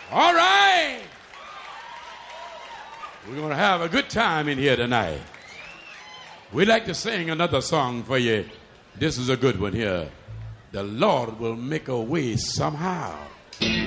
All right. We're going to have a good time in here tonight. We'd like to sing another song for you. This is a good one here. The Lord will make a way somehow.